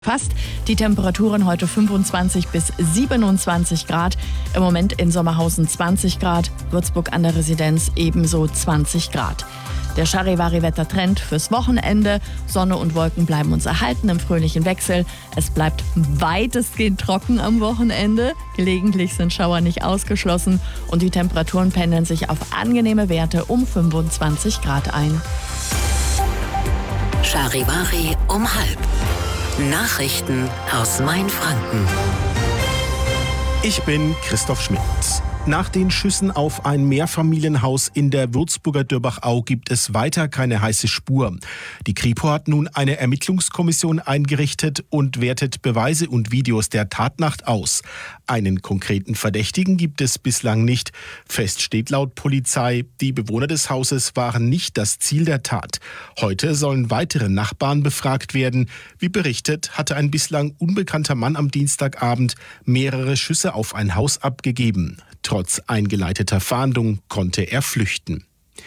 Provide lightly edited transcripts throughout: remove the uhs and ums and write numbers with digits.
Fast die Temperaturen heute 25 bis 27 Grad. Im Moment in Sommerhausen 20 Grad, Würzburg an der Residenz ebenso 20 Grad. Der Charivari-Wettertrend fürs Wochenende. Sonne und Wolken bleiben uns erhalten im fröhlichen Wechsel. Es bleibt weitestgehend trocken am Wochenende. Gelegentlich sind Schauer nicht ausgeschlossen und die Temperaturen pendeln sich auf angenehme Werte um 25 Grad ein. Charivari um 12:30. Nachrichten aus Mainfranken. Ich bin Christoph Schmidt. Nach den Schüssen auf ein Mehrfamilienhaus in der Würzburger Dörbachau gibt es weiter keine heiße Spur. Die Kripo hat nun eine Ermittlungskommission eingerichtet und wertet Beweise und Videos der Tatnacht aus. Einen konkreten Verdächtigen gibt es bislang nicht. Fest steht laut Polizei, die Bewohner des Hauses waren nicht das Ziel der Tat. Heute sollen weitere Nachbarn befragt werden. Wie berichtet, hatte ein bislang unbekannter Mann am Dienstagabend mehrere Schüsse auf ein Haus abgegeben. Trotz eingeleiteter Fahndung konnte er flüchten.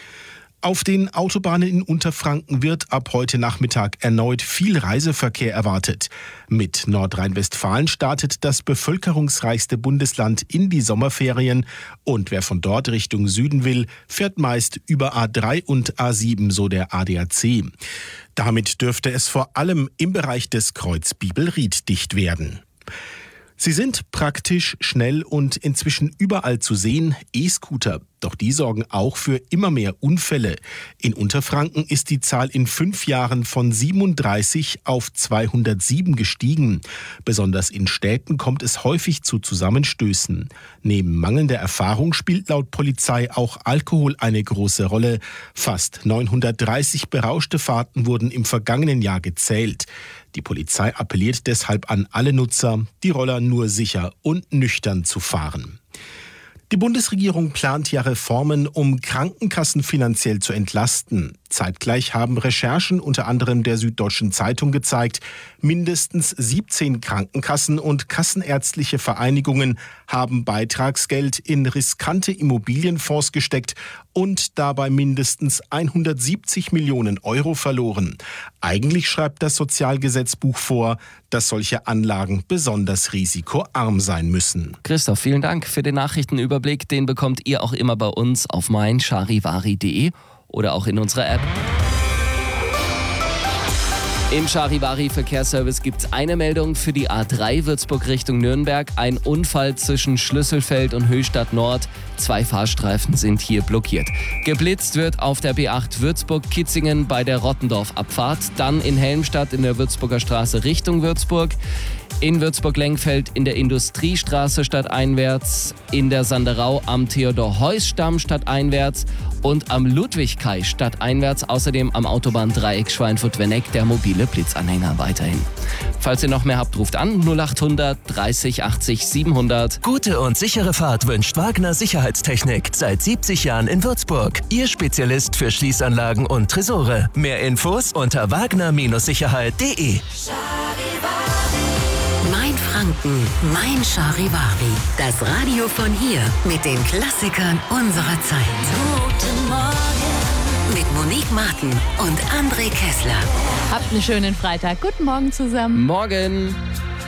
Auf den Autobahnen in Unterfranken wird ab heute Nachmittag erneut viel Reiseverkehr erwartet. Mit Nordrhein-Westfalen startet das bevölkerungsreichste Bundesland in die Sommerferien und wer von dort Richtung Süden will, fährt meist über A3 und A7, so der ADAC. Damit dürfte es vor allem im Bereich des Kreuz-Bibel-Ried dicht werden. Sie sind praktisch, schnell und inzwischen überall zu sehen, E-Scooter. Doch die sorgen auch für immer mehr Unfälle. In Unterfranken ist die Zahl in 5 Jahren von 37 auf 207 gestiegen. Besonders in Städten kommt es häufig zu Zusammenstößen. Neben mangelnder Erfahrung spielt laut Polizei auch Alkohol eine große Rolle. Fast 930 berauschte Fahrten wurden im vergangenen Jahr gezählt. Die Polizei appelliert deshalb an alle Nutzer, die Roller nur sicher und nüchtern zu fahren. Die Bundesregierung plant ja Reformen, um Krankenkassen finanziell zu entlasten. Zeitgleich haben Recherchen unter anderem der Süddeutschen Zeitung gezeigt, mindestens 17 Krankenkassen und kassenärztliche Vereinigungen haben Beitragsgeld in riskante Immobilienfonds gesteckt und dabei mindestens 170 Millionen Euro verloren. Eigentlich schreibt das Sozialgesetzbuch vor, dass solche Anlagen besonders risikoarm sein müssen. Christoph, vielen Dank für den Nachrichtenüberblick. Den bekommt ihr auch immer bei uns auf meincharivari.de oder auch in unserer App. Im Charivari-Verkehrsservice gibt es eine Meldung für die A3 Würzburg Richtung Nürnberg. Ein Unfall zwischen Schlüsselfeld und Höchstadt Nord. 2 Fahrstreifen sind hier blockiert. Geblitzt wird auf der B8 Würzburg-Kitzingen bei der Rottendorf-Abfahrt. Dann in Helmstadt in der Würzburger Straße Richtung Würzburg. In Würzburg-Lengfeld in der Industriestraße stadteinwärts, in der Sanderau am Theodor-Heuss-Stamm stadteinwärts und am Ludwig-Kai stadteinwärts, außerdem am Autobahndreieck Schweinfurt-Wenneck der mobile Blitzanhänger weiterhin. Falls ihr noch mehr habt, ruft an 0800 30 80 700. Gute und sichere Fahrt wünscht Wagner Sicherheitstechnik. Seit 70 Jahren in Würzburg. Ihr Spezialist für Schließanlagen und Tresore. Mehr Infos unter wagner-sicherheit.de. Mainfranken, mein Charivari. Das Radio von hier mit den Klassikern unserer Zeit. Guten Morgen. Mit Monique Martin und André Kessler. Habt einen schönen Freitag. Guten Morgen zusammen. Morgen.